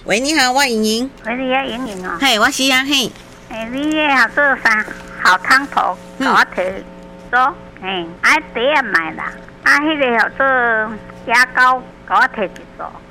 喂，你好，我莹莹。 喂，你要莹莹哦。 嘿，我是啊，嘿。 你要做啥？好汤头，给我提做。第一买啦。迄个叫做牙膏，给我提一组。